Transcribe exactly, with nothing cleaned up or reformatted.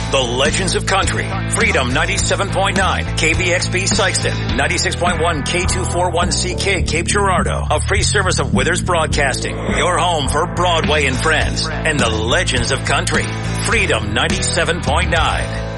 The Legends of Country. Freedom ninety-seven point nine, K B X B Sikeston, ninety-six point one K two forty-one C K Cape Girardeau, a free service of Withers Broadcasting, your home for Broadway and Friends, and the Legends of Country. Freedom ninety-seven point nine.